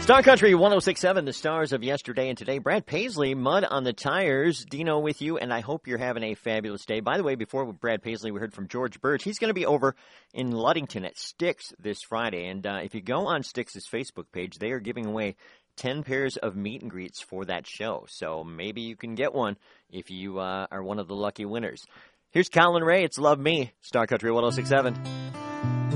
Star Country 106.7, the stars of yesterday and today. Brad Paisley, Mud on the Tires. Dino with you, and I hope you're having a fabulous day. By the way, before Brad Paisley, we heard from George Birch. He's going to be over in Ludington at Styx this Friday. And if you go on Styx's Facebook page, they are giving away 10 pairs of meet and greets for that show. So maybe you can get one if you are one of the lucky winners. Here's Colin Ray. It's Love Me, Star Country 106.7.